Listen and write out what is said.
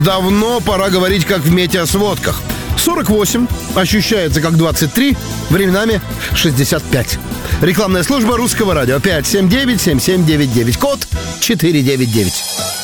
Давно пора говорить, как в метеосводках. 48 ощущается как 23, временами 65. Рекламная служба Русского радио 579-7799, код 499.